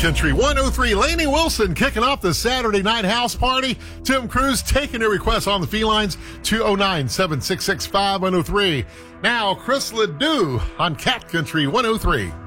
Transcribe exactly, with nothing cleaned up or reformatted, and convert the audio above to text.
Country one oh three, Lainey Wilson kicking off the Saturday night house party. Tim Cruz taking your requests on the felines, two oh nine, seven six six, five one oh three. Now, Chris Ledoux on Cat Country one oh three.